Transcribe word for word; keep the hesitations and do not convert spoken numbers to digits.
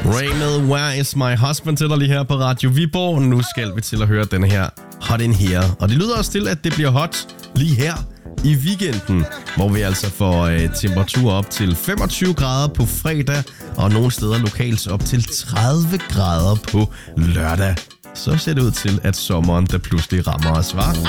Ray med Where is my husband til dig lige her på Radio Viborg. Nu skal vi til at høre den her Hot in Here. Og det lyder også til, at det bliver hot lige her i weekenden, hvor vi altså får øh, temperatur op til femogtyve grader på fredag, og nogle steder lokalt op til tredive grader på lørdag. Så ser det ud til, at sommeren der pludselig rammer os, hva'?